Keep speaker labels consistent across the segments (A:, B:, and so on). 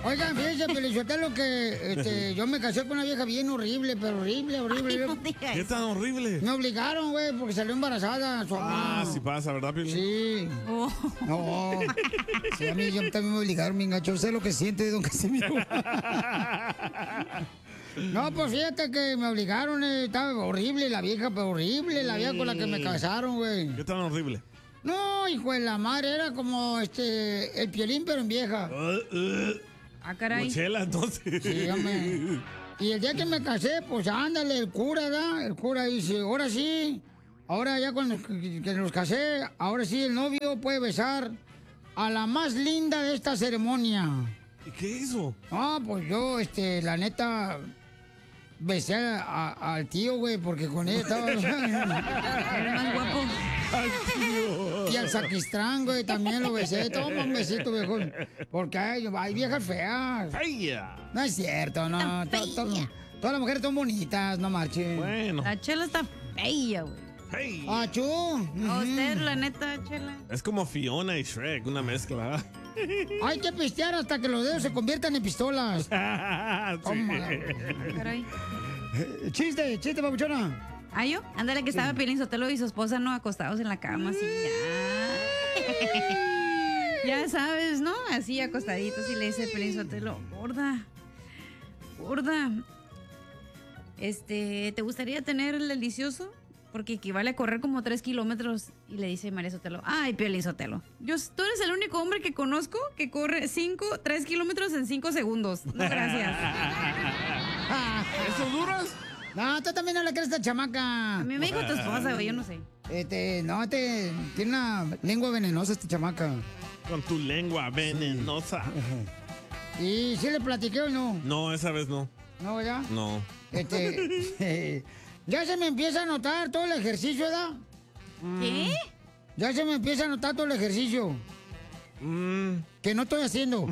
A: Oigan, fíjense, Pelizotelo, que yo me casé con una vieja bien horrible, pero horrible.
B: Ay, no digas.
C: ¿Qué tan horrible?
A: Me obligaron, güey, porque salió embarazada su mamá.
C: Ah, sí pasa, ¿verdad, Piolín?
A: Sí.
B: Oh.
A: No. Sí, a mí yo también me obligaron, me enganchó. Sé lo que siente, don Casimiro. No, pues fíjate que me obligaron, estaba horrible la vieja, pero horrible la vieja con la que me casaron, güey.
C: ¿Qué tan horrible?
A: No, hijo de la madre, era como el Piolín, pero en vieja.
B: Ah, caray.
C: Mochela, entonces.
A: Sí, hombre. Y el día que me casé, pues ándale, el cura, ¿verdad? El cura dice, ahora sí, ahora ya cuando que nos casé, ahora sí el novio puede besar a la más linda de esta ceremonia.
C: ¿Y qué hizo?
A: Ah, pues yo, la neta, besé al tío, güey, porque con ella estaba...
B: Era más guapo.
C: Al tío.
A: Y al sacristán, güey, también lo besé. Toma un besito, viejo. Porque hay viejas feas.
C: ¡Feya!
A: No es cierto, no.
B: Tan fea.
A: Todas las mujeres son bonitas, no marchen.
C: Bueno.
B: La Chela está fea, güey.
C: Hey.
A: ¡Achú!
B: A usted, la neta, Chela.
C: Es como Fiona y Shrek, una mezcla.
A: Hay que pistear hasta que los dedos se conviertan en pistolas. Toma.
B: Caray.
A: Chiste, papuchona.
B: ¿Ah, yo? Ándale, que estaba Piolín Sotelo y su esposa, ¿no? Acostados en la cama, así, ya. Ya sabes, ¿no? Así, acostaditos, y le dice Piolín Sotelo, gorda, ¿te gustaría tener el delicioso? Porque equivale a correr como 3 kilómetros. Y le dice María Sotelo, ay, Piolín Sotelo, tú eres el único hombre que conozco que corre 3 kilómetros en 5 segundos. No, gracias.
C: ¿Eso duras?
A: No, tú también no le crees a esta chamaca.
B: A mí me dijo tu esposa, güey, yo no sé.
A: Tiene una lengua venenosa esta chamaca.
C: Con tu lengua venenosa.
A: ¿Y si le platiqué o no?
C: No, esa vez no.
A: ¿No, ya?
C: No.
A: Ya se me empieza a notar todo el ejercicio, ¿verdad?
B: ¿Qué?
A: Ya se me empieza a notar todo el ejercicio. Que no estoy haciendo.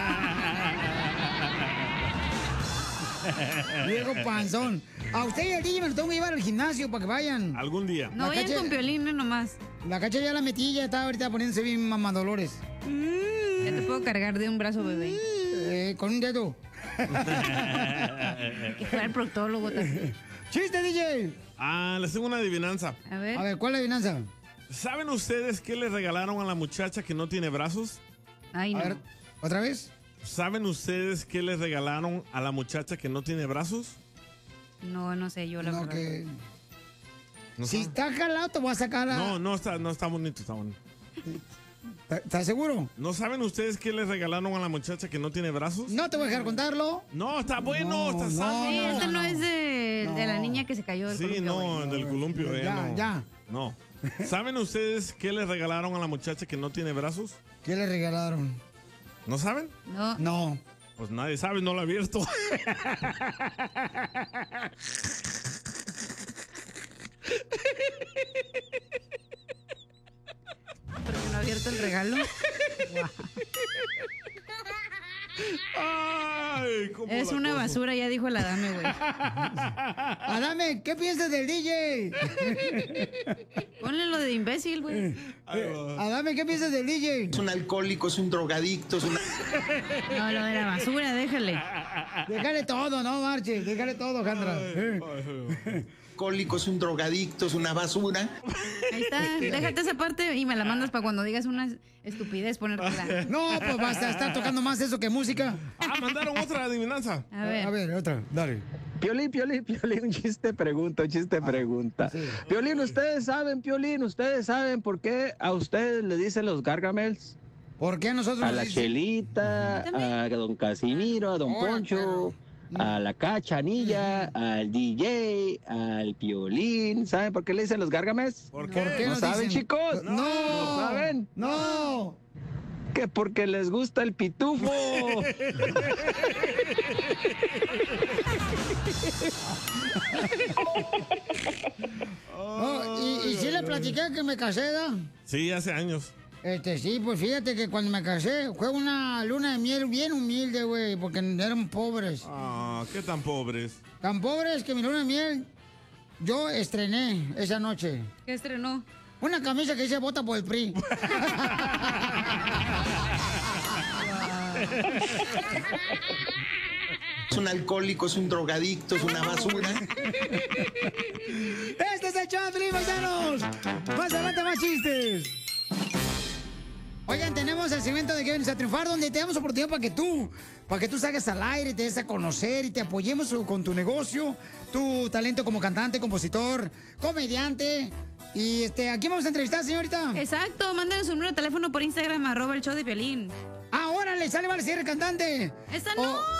A: Viejo panzón. A usted y al DJ me lo tengo que llevar al gimnasio para que vayan.
C: Algún día.
B: No vayan con Piolín, no nomás.
A: La Cacha ya la metí, ya está ahorita poniéndose bien mamadolores.
B: Ya te puedo cargar de un brazo, bebé.
A: Con un dedo.
B: Que fuera el proctólogo también.
A: ¡Chiste, DJ!
C: Les tengo una adivinanza.
B: A ver.
A: A ver, ¿cuál es la adivinanza?
C: ¿Saben ustedes qué le regalaron a la muchacha que no tiene brazos?
B: Ay, no.
A: A ver, ¿otra vez?
C: ¿Saben ustedes qué le regalaron a la muchacha que no tiene brazos?
B: No sé, yo la
A: No,
B: verdad.
A: que...
C: ¿No
A: Si
C: saben?
A: está jalado, te voy a sacar a...
C: No está bonito, está bonito.
A: ¿Estás seguro?
C: ¿No saben ustedes qué le regalaron a la muchacha que no tiene brazos?
A: No te voy a dejar contarlo.
C: No, está bueno, está sano.
B: Sí, esta no es de
A: No.
B: la niña que se cayó del
C: Sí,
B: columpio,
C: no,
B: güey.
C: del columpio. No.
A: Ya.
C: No. ¿Saben ustedes qué le regalaron a la muchacha que no tiene brazos?
A: ¿Qué le regalaron?
C: ¿No saben?
B: No.
A: No.
C: Pues nadie sabe, no lo ha abierto.
B: Porque no ha abierto el regalo.
C: Ay, ¿cómo
B: Es
C: la
B: una
C: cosa?
B: basura, ya dijo el Adame, güey.
A: Adame, ¿qué piensas del DJ?
B: Ponle lo de imbécil, güey.
A: Adame, ¿qué piensas del DJ?
D: Es un alcohólico, es un drogadicto, es una...
B: No, lo de la basura, déjale.
A: Déjale todo, no marches. Déjale todo, Jandra.
D: alcohólico, es un drogadicto, es una basura.
B: Ahí está, déjate esa parte y me la mandas para cuando digas una estupidez ponértela.
A: No, pues basta, está tocando más eso que música.
C: Mandaron otra adivinanza.
B: A ver.
A: A ver, otra, dale.
E: Piolín, un chiste pregunta. Piolín, ustedes saben por qué a ustedes le dicen los Gargamels.
A: ¿Por qué a nosotros
E: A
A: nos
E: la
A: dicen?
E: Chelita, a don Casimiro, a don
A: Ahora,
E: Poncho, a la Cachanilla, al DJ, al Piolín. ¿Saben por qué le dicen los Gargamels?
C: ¿Por
A: ¿Por qué
E: ¿No
A: nos
E: saben,
A: dicen?
E: chicos?
A: No.
E: ¿No saben?
A: No.
E: Que porque les gusta el pitufo.
A: Y sí le platiqué que me casé, ¿da?
C: Sí, hace años.
A: Sí, pues fíjate que cuando me casé fue una luna de miel bien humilde, güey, porque eran pobres.
C: Ah, qué tan pobres.
A: Tan pobres que mi luna de miel yo estrené esa noche.
B: ¿Qué estrenó?
A: Una camisa que dice vota por el PRI.
D: Es un alcohólico, es un drogadicto, es una basura.
A: Este es el show de Piolín, paisanos. Más adelante, más chistes. Oigan, tenemos el segmento de Que Vienes a Triunfar, donde te damos oportunidad para que tú salgas al aire, te des a conocer y te apoyemos con tu negocio, tu talento como cantante, compositor, comediante. Y ¿a quién vamos a entrevistar, señorita?
B: Exacto, mándenos un número de teléfono por Instagram, @el show de Piolín.
A: ¡Ah, órale! ¡Sale, vale, si eres cantante!
B: ¡Esa no!